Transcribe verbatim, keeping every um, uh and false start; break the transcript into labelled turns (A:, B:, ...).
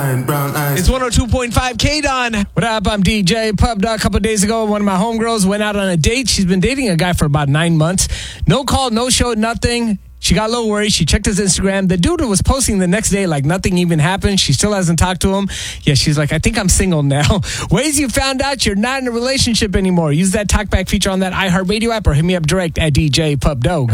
A: fine brown eyes.
B: It's one oh two point five K-Don. What up? I'm D J Pub Dog. A couple of days ago, one of my homegirls went out on a date. She's been dating a guy for about nine months. No call, no show, nothing. She got a little worried. She checked his Instagram. The dude was posting the next day like nothing even happened. She still hasn't talked to him. Yeah, she's like, I think I'm single now. Ways you found out you're not in a relationship anymore. Use that talkback feature on that iHeartRadio app or hit me up direct at D J Pub Dog.